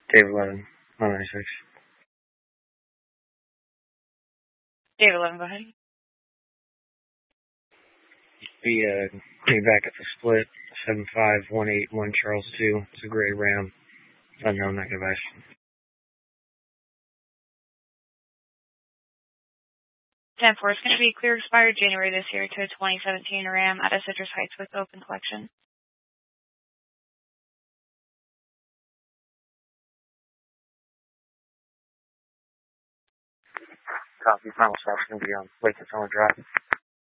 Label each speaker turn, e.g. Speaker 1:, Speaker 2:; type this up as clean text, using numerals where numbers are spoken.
Speaker 1: Dave 11, 196.
Speaker 2: Dave 11, go ahead.
Speaker 1: Be back at the split, 75181 Charles 2. It's a gray Ram. Unknown negative ice.
Speaker 2: 10-4 is going to be clear expired January this year to a 2017 Ram out of Citrus Heights with open collection.
Speaker 1: Copy. Final stop's going to be on Lake Tacoma Drive.